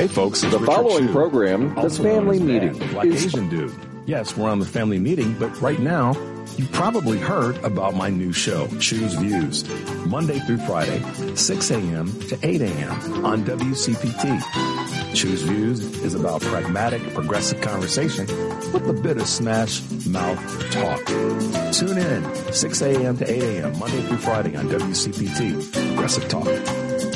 Hey folks, The following program, The Family Meeting, Black Asian Dude. Yes, we're on The Family Meeting, but right now, you probably heard about my new show, Choose Views, Monday through Friday, 6 a.m. to 8 a.m. on WCPT. Choose Views is about pragmatic, progressive conversation with a bit of smash mouth talk. Tune in, 6 a.m. to 8 a.m., Monday through Friday on WCPT. Progressive Talk.